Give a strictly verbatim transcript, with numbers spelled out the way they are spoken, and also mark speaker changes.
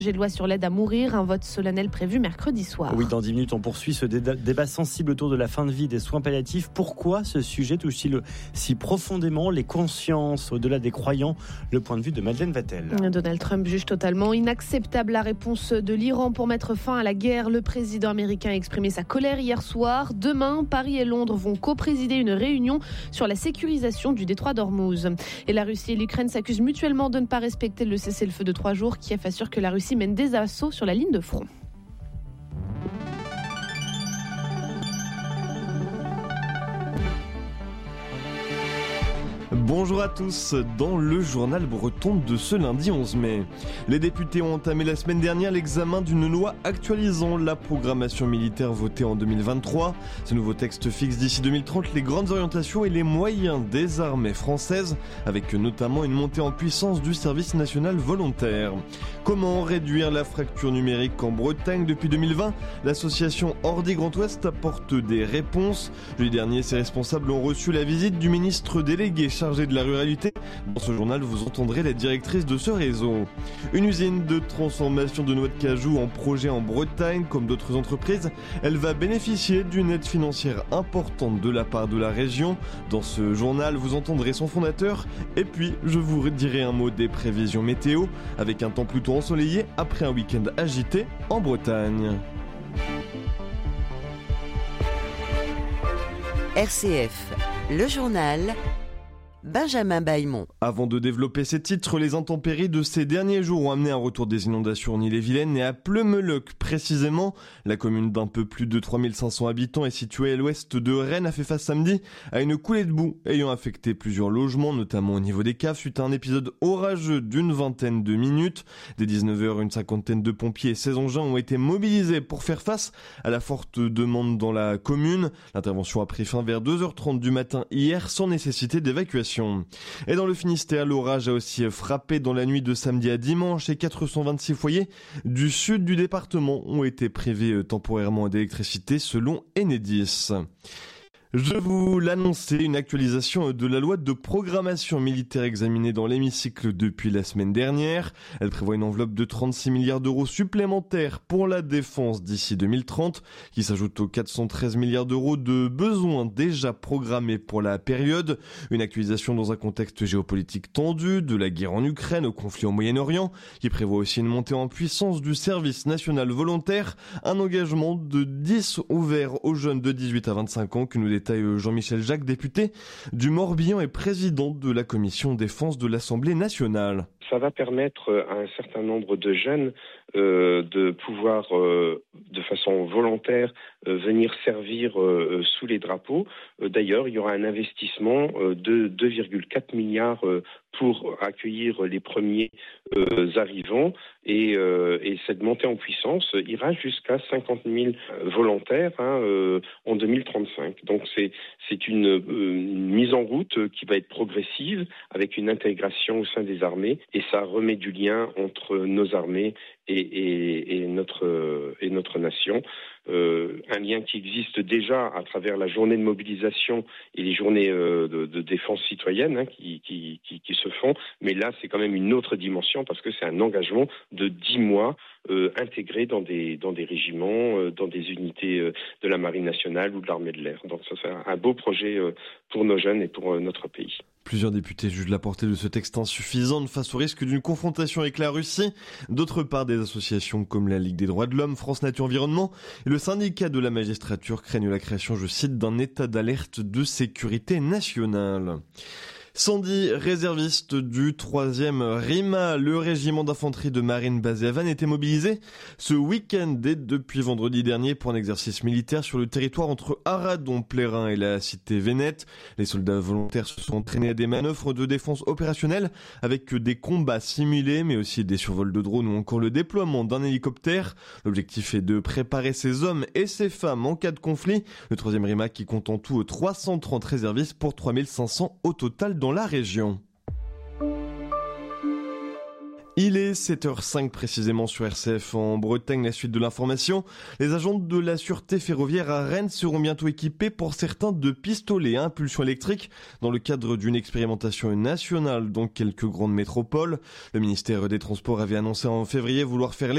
Speaker 1: Projet de loi sur l'aide à mourir, un vote solennel prévu mercredi soir.
Speaker 2: Oui, dans dix minutes, on poursuit ce débat, débat sensible autour de la fin de vie des soins palliatifs. Pourquoi ce sujet touche-t-il si profondément les consciences au-delà des croyants? Le point de vue de Madeleine Vatel.
Speaker 1: Donald Trump juge totalement inacceptable la réponse de l'Iran pour mettre fin à la guerre. Le président américain a exprimé sa colère hier soir. Demain, Paris et Londres vont co-présider une réunion sur la sécurisation du détroit d'Ormuz. Et la Russie et l'Ukraine s'accusent mutuellement de ne pas respecter le cessez-le-feu de trois jours. Kiev assure que la Russie mène des assauts sur la ligne de front.
Speaker 3: Bonjour à tous, dans le journal breton de ce lundi onze mai. Les députés ont entamé la semaine dernière l'examen d'une loi actualisant la programmation militaire votée en deux mille vingt-trois. Ce nouveau texte fixe d'ici deux mille trente les grandes orientations et les moyens des armées françaises, avec notamment une montée en puissance du service national volontaire. Comment réduire la fracture numérique en Bretagne depuis deux mille vingt? L'association Ordi Grand Ouest apporte des réponses. Jeudi dernier, ses responsables ont reçu la visite du ministre délégué chargé de la ruralité. Dans ce journal, vous entendrez la directrice de ce réseau. Une usine de transformation de noix de cajou en projet en Bretagne, comme d'autres entreprises, elle va bénéficier d'une aide financière importante de la part de la région. Dans ce journal, vous entendrez son fondateur. Et puis, je vous dirai un mot des prévisions météo, avec un temps plutôt ensoleillé après un week-end agité en Bretagne.
Speaker 4: R C F, le journal, Benjamin Bailmont.
Speaker 3: Avant de développer ces titres, les intempéries de ces derniers jours ont amené un retour des inondations en Ille-et-Vilaine et à Pleumeleuc précisément. La commune d'un peu plus de trois mille cinq cents habitants est située à l'ouest de Rennes a fait face samedi à une coulée de boue ayant affecté plusieurs logements, notamment au niveau des caves, suite à un épisode orageux d'une vingtaine de minutes. Dès dix-neuf heures, une cinquantaine de pompiers et seize engins ont été mobilisés pour faire face à la forte demande dans la commune. L'intervention a pris fin vers deux heures trente du matin hier sans nécessité d'évacuation. Et dans le Finistère, l'orage a aussi frappé dans la nuit de samedi à dimanche et quatre cent vingt-six foyers du sud du département ont été privés temporairement d'électricité selon Enedis. Je vous l'annonçais, une actualisation de la loi de programmation militaire examinée dans l'hémicycle depuis la semaine dernière. Elle prévoit une enveloppe de trente-six milliards d'euros supplémentaires pour la défense d'ici deux mille trente, qui s'ajoute aux quatre cent treize milliards d'euros de besoins déjà programmés pour la période. Une actualisation dans un contexte géopolitique tendu, de la guerre en Ukraine au conflit au Moyen-Orient, qui prévoit aussi une montée en puissance du service national volontaire, un engagement de dix ouvert aux jeunes de dix-huit à vingt-cinq ans que nous détaille Jean-Michel Jacques, député du Morbihan et président de la commission défense de l'Assemblée nationale.
Speaker 5: Ça va permettre à un certain nombre de jeunes euh, de pouvoir, euh, de façon volontaire, euh, venir servir euh, sous les drapeaux. Euh, d'ailleurs, il y aura un investissement euh, de deux virgule quatre milliards euh, pour accueillir les premiers euh, arrivants et, euh, et cette montée en puissance ira jusqu'à cinquante mille volontaires hein, euh, en deux mille trente-cinq. Donc c'est, c'est une, euh, une mise en route qui va être progressive avec une intégration au sein des armées et ça remet du lien entre nos armées et, et, et, notre, et notre nation. Euh, un lien qui existe déjà à travers la journée de mobilisation et les journées euh, de, de défense citoyenne hein, qui, qui, qui, qui se font, mais là c'est quand même une autre dimension parce que c'est un engagement de dix mois euh, intégré dans des, dans des régiments, euh, dans des unités euh, de la Marine nationale ou de l'armée de l'air. Donc ça c'est un beau projet euh, pour nos jeunes et pour euh, notre pays.
Speaker 3: Plusieurs députés jugent la portée de ce texte insuffisante face au risque d'une confrontation avec la Russie. D'autre part, des associations comme la Ligue des droits de l'homme, France Nature Environnement et le syndicat de la magistrature craignent la création, je cite, d'un état d'alerte de sécurité nationale. Sandy, réserviste du troisième R I M A, le régiment d'infanterie de marine basé à Vannes, était mobilisé ce week-end et depuis vendredi dernier pour un exercice militaire sur le territoire entre Aradon, Plérin et la cité Vénète. Les soldats volontaires se sont entraînés à des manœuvres de défense opérationnelle avec des combats simulés mais aussi des survols de drones ou encore le déploiement d'un hélicoptère. L'objectif est de préparer ces hommes et ces femmes en cas de conflit. Le troisième R I M A qui compte en tout trois cent trente réservistes pour trois mille cinq cents au total dans la région. Il est sept heures cinq précisément sur R C F en Bretagne, la suite de l'information. Les agents de la sûreté ferroviaire à Rennes seront bientôt équipés pour certains de pistolets à impulsion électrique dans le cadre d'une expérimentation nationale dans quelques grandes métropoles. Le ministère des Transports avait annoncé en février vouloir faire